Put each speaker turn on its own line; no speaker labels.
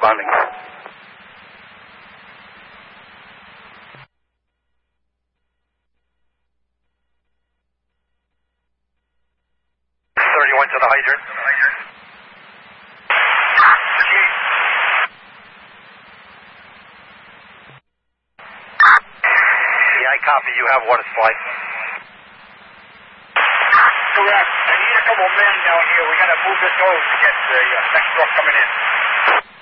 responding. 31 to the hydrant. Yeah, I copy. You have water supply.
Correct. I need a couple men down here. We got to move this hose to get the next truck coming in.